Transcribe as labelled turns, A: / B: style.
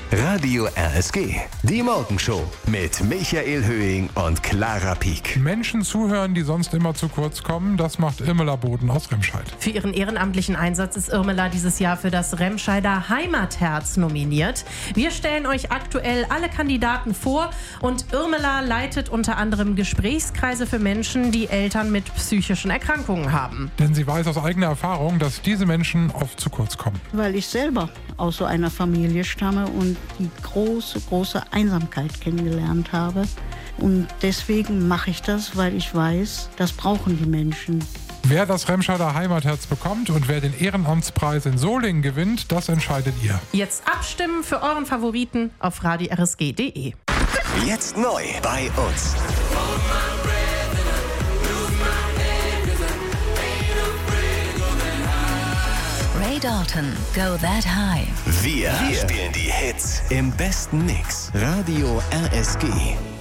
A: Radio RSG. Die Morgenshow mit Michael Höhing und Clara Pieck.
B: Menschen zuhören, die sonst immer zu kurz kommen, das macht Irmela Boden aus Remscheid.
C: Für ihren ehrenamtlichen Einsatz ist Irmela dieses Jahr für das Remscheider Heimatherz nominiert. Wir stellen euch aktuell alle Kandidaten vor und Irmela leitet unter anderem Gesprächskreise für Menschen, die Eltern mit psychischen Erkrankungen haben.
B: Denn sie weiß aus eigener Erfahrung, dass diese Menschen oft zu kurz kommen.
D: Weil ich selber aus so einer Familie stamme und die große Einsamkeit kennengelernt habe. Und deswegen mache ich das, weil ich weiß, das brauchen die Menschen.
B: Wer das Remscheider Heimatherz bekommt und wer den Ehrenamtspreis in Solingen gewinnt, das entscheidet ihr.
C: Jetzt abstimmen für euren Favoriten auf radiorsg.de.
A: Jetzt neu bei uns.
E: Ray Dalton, Go That High.
A: Wir spielen die Hits im besten Mix. Radio RSG.